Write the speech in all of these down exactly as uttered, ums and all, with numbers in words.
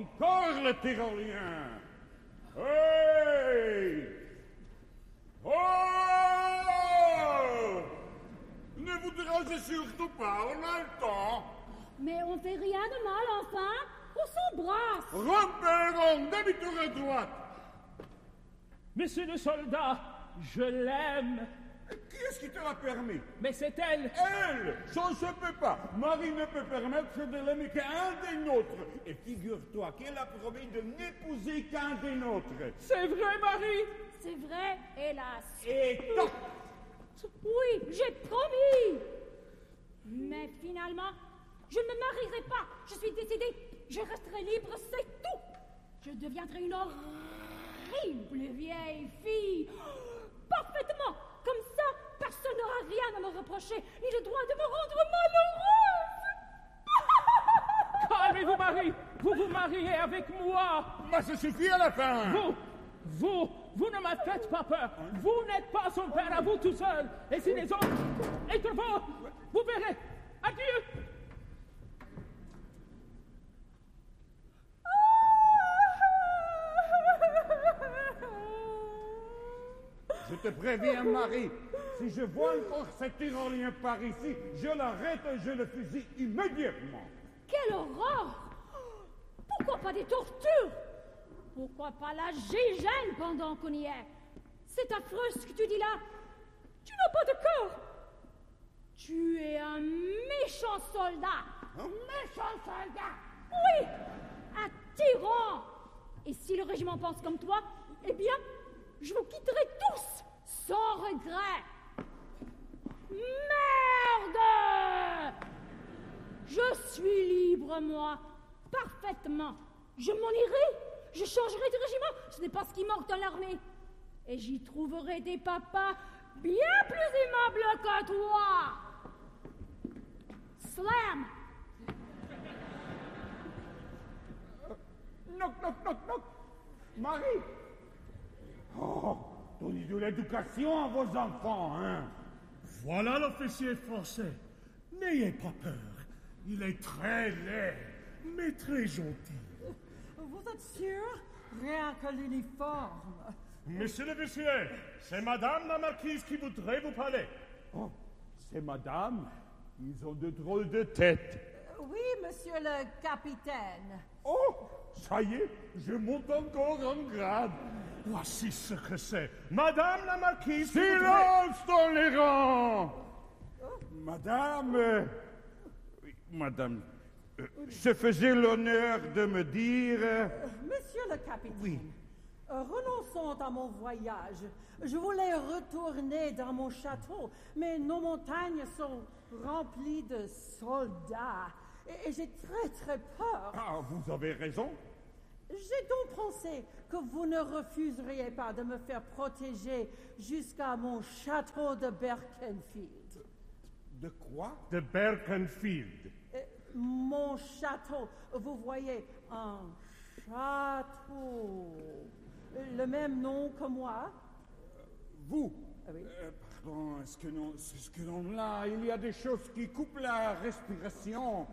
encore le tyrolien. Hey! Oh! Ne vous dérangez surtout pas, on a le temps. Mais on fait rien de mal, enfin. On s'embrasse. Rompez, demi-tour à droite. Monsieur le soldat, je l'aime. Qui est-ce qui te l'a permis? Mais c'est elle. Elle! Ça ne se peut pas. Marie ne peut permettre de l'aimer qu'un des nôtres. Et figure-toi qu'elle a promis de n'épouser qu'un des nôtres. C'est vrai, Marie? C'est vrai, hélas. Et toc! Oui, j'ai promis. Mais finalement, je ne me marierai pas. Je suis décidée. Je resterai libre, c'est tout. Je deviendrai une horrible vieille fille. Parfaitement. Comme ça, personne n'aura rien à me reprocher, ni le droit de me rendre malheureuse. Calmez-vous, Marie. Vous vous mariez avec moi. Bah, ça suffit à la fin. Vous, vous, vous ne me faites pas peur. Vous n'êtes pas son père à vous tout seul. Et si les autres étaient vôtres, vous verrez. Adieu. Je te préviens, Marie, si je vois encore cet tyrolien par ici, je l'arrête et je le fusille immédiatement. Quelle horreur! Pourquoi pas des tortures? Pourquoi pas la gigène pendant qu'on y est? C'est affreux ce que tu dis là. Tu n'as pas de cœur. Tu es un méchant soldat. Un méchant soldat? Oui, un tyran. Et si le régiment pense comme toi, eh bien, je vous quitterai tous, sans regret. Merde! Je suis libre, moi, parfaitement. Je m'en irai, je changerai de régiment. Ce n'est pas ce qui manque dans l'armée. Et j'y trouverai des papas bien plus aimables que toi. Slam! Knock, knock, knock, knock. Marie! Oh, donnez de l'éducation à vos enfants, hein. Voilà l'officier français. N'ayez pas peur. Il est très laid, mais très gentil. Vous êtes sûr? Rien que l'uniforme. Monsieur l'officier, c'est madame la marquise qui voudrait vous parler. Oh, c'est madame. Ils ont de drôles de têtes. Oui, monsieur le capitaine. Oh, ça y est, je monte encore en grade. Voici ce que c'est. Madame la marquise... qui Silence dans les rangs! Madame... euh, oui, madame... euh, se faisait l'honneur de me dire... euh, Monsieur le capitaine. Oui. Euh, renonçons à mon voyage. Je voulais retourner dans mon château, mais nos montagnes sont remplies de soldats. Et, et j'ai très très peur. Ah, vous avez raison. J'ai donc pensé que vous ne refuseriez pas de me faire protéger jusqu'à mon château de Berkenfield. De quoi? De Berkenfield. Euh, mon château, vous voyez, un château. Le même nom que moi. Vous? Ah oui. Euh, pardon, est-ce que non, est-ce que non, là, il y a des choses qui coupent la respiration.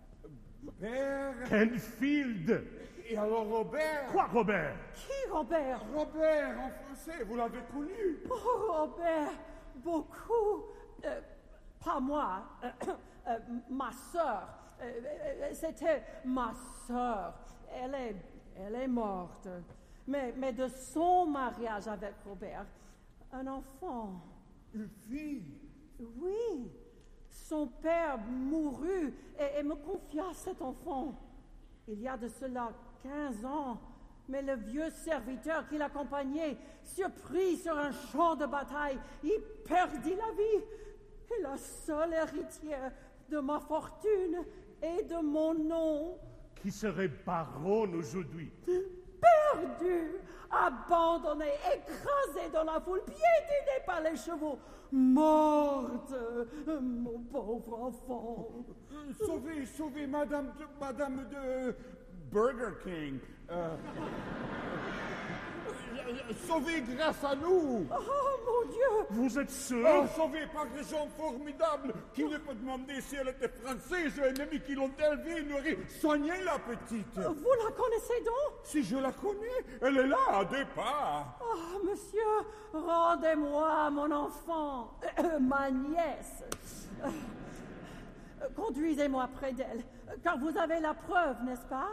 Berkenfield. Et alors Robert? Quoi, Robert? Qui, Robert? Robert, en français, vous l'avez connu? Oh, Robert, beaucoup. Euh, pas moi, euh, euh, ma sœur. Euh, euh, C'était ma sœur. Elle est, elle est morte. Mais, mais de son mariage avec Robert, un enfant. Une fille? Oui. Son père mourut et, et me confia cet enfant. Il y a de cela quinze ans, mais le vieux serviteur qui l'accompagnait, surpris sur un champ de bataille, y perdit la vie. Et la seule héritière de ma fortune et de mon nom. Qui serait baronne aujourd'hui? Perdu, abandonné, écrasé dans la foule, piétiné par les chevaux, morte, mon pauvre enfant. Sauvez, sauvez Madame de, Madame de Burger King. Euh, Sauvé grâce à nous. Oh, mon Dieu! Vous êtes sûr? Oh, sauvé par des gens formidables. Qui ne peut demander si elle était française ou ennemie qui l'ont élevée, nourrie, soigné la petite. Vous la connaissez donc? Si je la connais, elle est là, à deux pas. Oh, monsieur, rendez-moi mon enfant, euh, ma nièce. Euh, Conduisez-moi près d'elle, car vous avez la preuve, n'est-ce pas?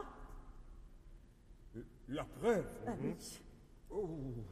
La preuve. Ah oui. Oh.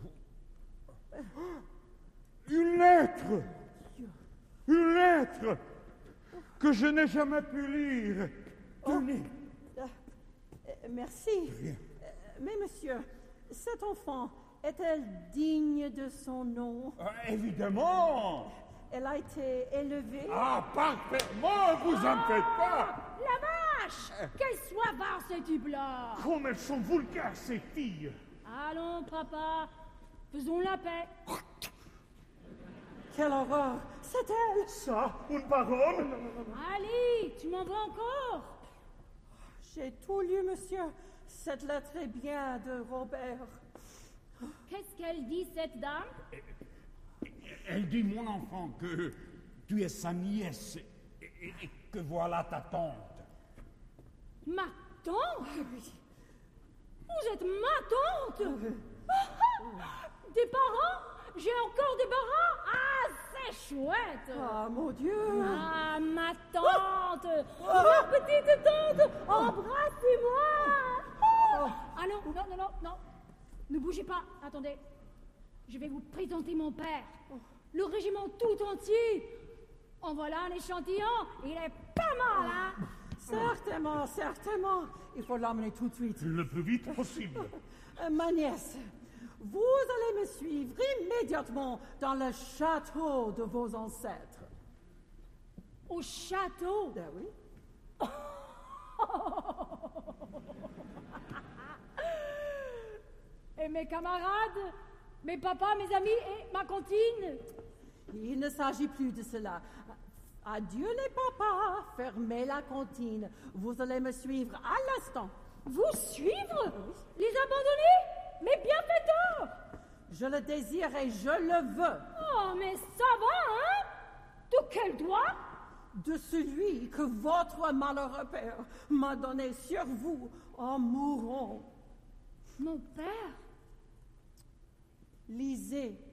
Une lettre. Une lettre que je n'ai jamais pu lire. Tenez. Euh, euh, merci. Rien. Euh, mais monsieur, cette enfant est-elle digne de son nom? Ah, évidemment. Elle a été élevée? Ah, parfaitement, vous en faites pas. La vache! Qu'elle soit barre, ce type-là! Comme elles sont vulgaires, ces filles! Allons, papa, faisons la paix. Quelle horreur! C'est elle! Ça, une parole? Allez, tu m'en veux encore? J'ai tout lu, monsieur. Cette lettre est bien de Robert. Qu'est-ce qu'elle dit, cette dame? Elle dit, mon enfant, que tu es sa nièce et, et- et que voilà ta tante. Ma tante? Vous êtes ma tante? Des parents? J'ai encore des parents? Ah, c'est chouette! Ah, mon Dieu! Ah, ma tante! Ma petite tante! Embrassez-moi! Ah non, non, non, non, non. Ne bougez pas, attendez. Je vais vous présenter mon père. Le régiment tout entier. En voilà un échantillon. Il est pas mal, hein? Certainement, certainement. Il faut l'emmener tout de suite. Le plus vite possible. Euh, ma nièce, vous allez me suivre immédiatement dans le château de vos ancêtres. Au château. Ben oui. Et mes camarades, mes papas, mes amis et ma cantine. Il ne s'agit plus de cela. Adieu les papas, fermez la cantine. Vous allez me suivre à l'instant. Vous suivre? Les abandonner? Mais bienfaiteurs! Je le désire et je le veux. Oh, mais ça va, hein? De quel droit? De celui que votre malheureux père m'a donné sur vous en mourant. Mon père? Lisez